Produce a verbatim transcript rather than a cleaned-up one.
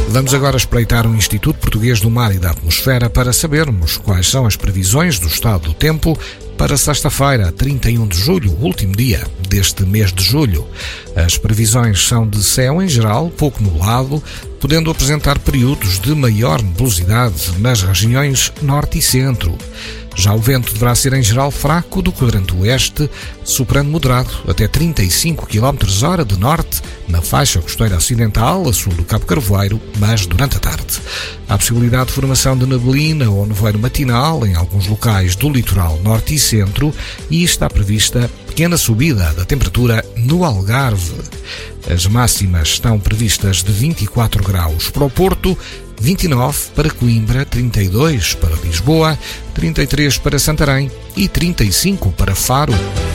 Vamos agora espreitar o Instituto Português do Mar e da Atmosfera para sabermos quais são as previsões do estado do tempo para sexta-feira, trinta e um de julho, último dia deste mês de julho. As previsões são de céu em geral pouco nublado, podendo apresentar períodos de maior nebulosidade nas regiões norte e centro. Já o vento deverá ser em geral fraco do quadrante oeste, soprando moderado até trinta e cinco quilómetros hora de norte na faixa costeira ocidental a sul do Cabo Carvoeiro, mas durante a tarde. Há possibilidade de formação de neblina ou nevoeiro matinal em alguns locais do litoral norte e centro e está prevista pequena subida da temperatura no Algarve. As máximas estão previstas de vinte e quatro graus para o Porto, vinte e nove para Coimbra, trinta e dois para Lisboa, trinta e três para Santarém e trinta e cinco para Faro.